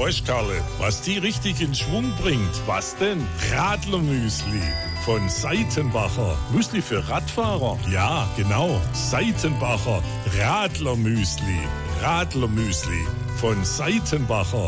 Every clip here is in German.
Weißt, Karle, was die richtig in Schwung bringt? Was denn? Radlermüsli. Von Seitenbacher. Müsli für Radfahrer? Ja, genau. Seitenbacher. Radlermüsli. Radlermüsli. Von Seitenbacher.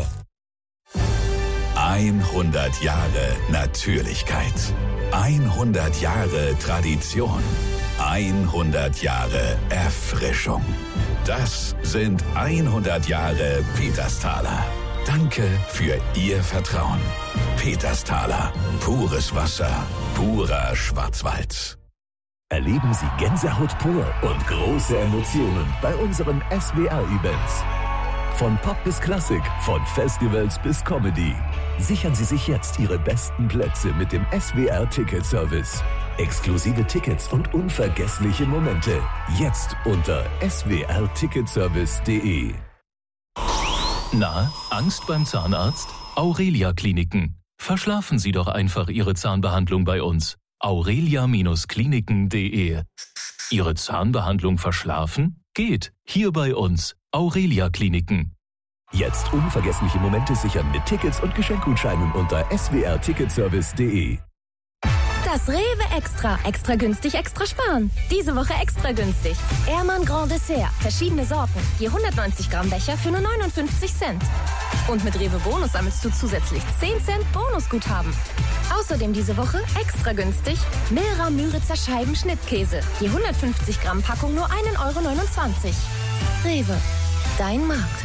100 Jahre Natürlichkeit. 100 Jahre Tradition. 100 Jahre Erfrischung. Das sind 100 Jahre Petersthaler. Danke für Ihr Vertrauen. Petersthaler. Pures Wasser. Purer Schwarzwald. Erleben Sie Gänsehaut pur und große Emotionen bei unseren SWR-Events. Von Pop bis Klassik, von Festivals bis Comedy. Sichern Sie sich jetzt Ihre besten Plätze mit dem SWR-Ticket-Service. Exklusive Tickets und unvergessliche Momente. Jetzt unter swrticketservice.de. Na, Angst beim Zahnarzt? Aurelia Kliniken. Verschlafen Sie doch einfach Ihre Zahnbehandlung bei uns. aurelia-kliniken.de. Ihre Zahnbehandlung verschlafen? Geht. Hier bei uns. Aurelia Kliniken. Jetzt unvergessliche Momente sichern mit Tickets und Geschenkgutscheinen unter swrticketservice.de. Das Rewe Extra. Extra günstig, extra sparen. Diese Woche extra günstig. Ehrmann Grand Dessert. Verschiedene Sorten. Je 190 Gramm Becher für nur 59 Cent. Und mit Rewe Bonus sammelst du zusätzlich 10 Cent Bonusguthaben. Außerdem diese Woche extra günstig Milra Müritzer Scheiben Schnittkäse. Je 150 Gramm Packung nur 1,29 €. Rewe. Dein Markt.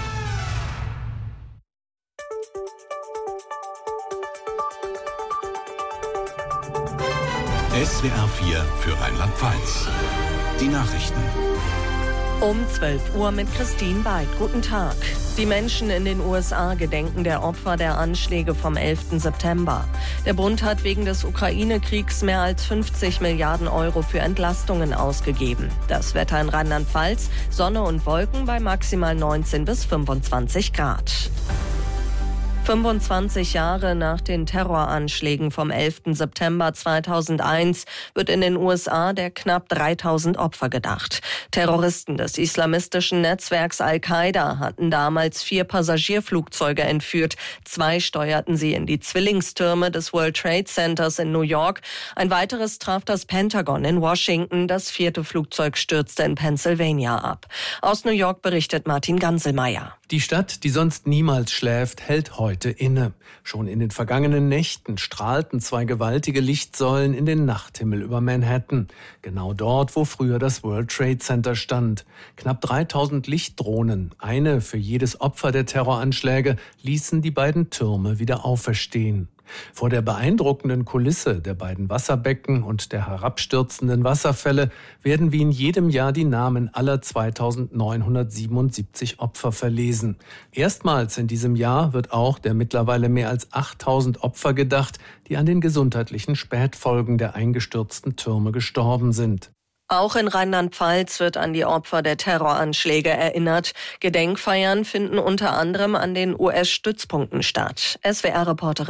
SWR 4 für Rheinland-Pfalz. Die Nachrichten. Um 12 Uhr mit Christine Beid. Guten Tag. Die Menschen in den USA gedenken der Opfer der Anschläge vom 11. September. Der Bund hat wegen des Ukraine-Kriegs mehr als 50 Milliarden € für Entlastungen ausgegeben. Das Wetter in Rheinland-Pfalz, Sonne und Wolken bei maximal 19 bis 25 Grad. 25 Jahre nach den Terroranschlägen vom 11. September 2001 wird in den USA der knapp 3000 Opfer gedacht. Terroristen des islamistischen Netzwerks Al-Qaida hatten damals 4 Passagierflugzeuge entführt. 2 steuerten sie in die Zwillingstürme des World Trade Centers in New York. Ein weiteres traf das Pentagon in Washington. Das 4. Flugzeug stürzte in Pennsylvania ab. Aus New York berichtet Martin Ganselmeier. Die Stadt, die sonst niemals schläft, hält heute inne. Schon in den vergangenen Nächten strahlten 2 gewaltige Lichtsäulen in den Nachthimmel über Manhattan. Genau dort, wo früher das World Trade Center stand. Knapp 3000 Lichtdrohnen, eine für jedes Opfer der Terroranschläge, ließen die beiden Türme wieder auferstehen. Vor der beeindruckenden Kulisse der beiden Wasserbecken und der herabstürzenden Wasserfälle werden wie in jedem Jahr die Namen aller 2977 Opfer verlesen. Erstmals in diesem Jahr wird auch der mittlerweile mehr als 8000 Opfer gedacht, die an den gesundheitlichen Spätfolgen der eingestürzten Türme gestorben sind. Auch in Rheinland-Pfalz wird an die Opfer der Terroranschläge erinnert. Gedenkfeiern finden unter anderem an den US-Stützpunkten statt. SWR-Reporterin